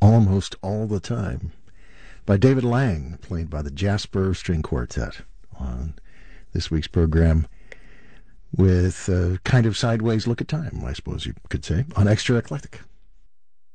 Almost All the Time by David Lang, played by the Jasper String Quartet on this week's program with a kind of sideways look at time, I suppose you could say, on Extra Eclectic.